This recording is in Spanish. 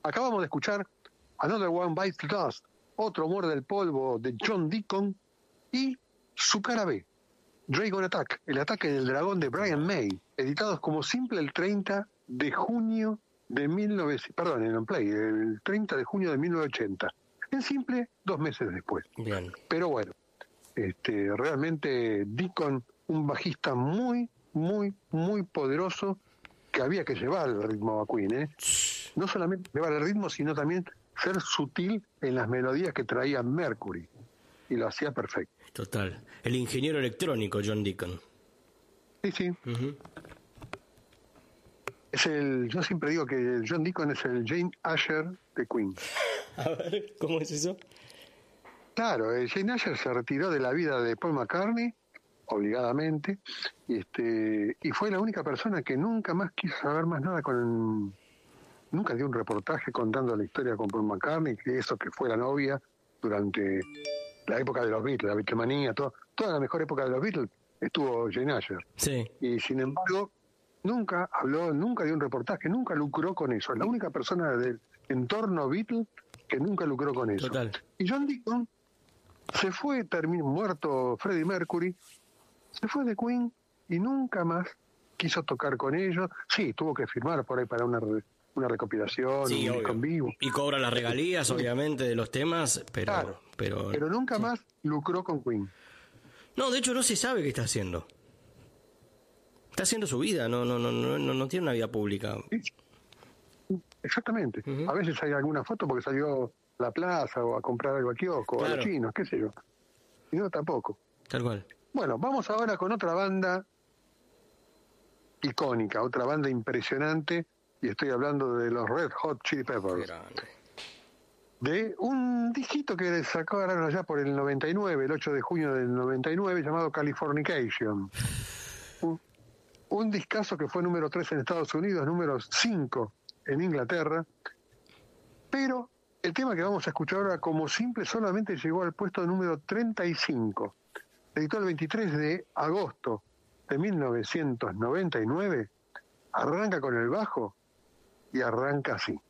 Acabamos de escuchar Another One Bites the Dust, otro muerde el polvo de John Deacon, y su cara B, Dragon Attack, el ataque del dragón de Brian May, editados como simple el 30 de junio de 1900, perdón, en Longplay, el 30 de junio de 1980. En simple, 2 meses después. Bien. Pero bueno, realmente Deacon, un bajista muy, muy, muy poderoso, que había que llevar el ritmo a Queen, ¿eh? No solamente llevar el ritmo, sino también ser sutil en las melodías que traía Mercury. Y lo hacía perfecto. Total. El ingeniero electrónico John Deacon. Sí, sí. Uh-huh. Yo siempre digo que John Deacon es el Jane Asher de Queen. A ver, ¿cómo es eso? Claro, Jane Asher se retiró de la vida de Paul McCartney, obligadamente, y fue la única persona que nunca más quiso saber más nada nunca dio un reportaje contando la historia con Paul McCartney, que eso que fue la novia durante la época de los Beatles, la Beatlemanía, toda la mejor época de los Beatles estuvo Jane Asher. Sí. Y sin embargo, nunca habló, nunca dio un reportaje, nunca lucró con eso. Es la única persona del entorno Beatles que nunca lucró con eso. Total. Y John Deacon se fue, muerto Freddie Mercury, se fue de Queen y nunca más quiso tocar con ellos. Sí, tuvo que firmar por ahí para una recopilación, sí, un disco en vivo. Y cobra las regalías, obviamente, de los temas, pero... Claro, pero nunca más lucró con Queen. No, de hecho no se sabe qué está haciendo. Está haciendo su vida, no tiene una vida pública. Exactamente. Uh-huh. A veces hay alguna foto porque salió a la plaza o a comprar algo a kiosco, claro, o a los chinos, qué sé yo. Y no, tampoco. Tal cual. Bueno, vamos ahora con otra banda icónica, otra banda impresionante, y estoy hablando de los Red Hot Chili Peppers. De un disquito que sacaron allá por el 99, el 8 de junio del 99, llamado Californication. Un discazo que fue número 3 en Estados Unidos, número 5 en Inglaterra, pero el tema que vamos a escuchar ahora como simple solamente llegó al puesto número 35. Editó el 23 de agosto de 1999, arranca con el bajo y arranca así.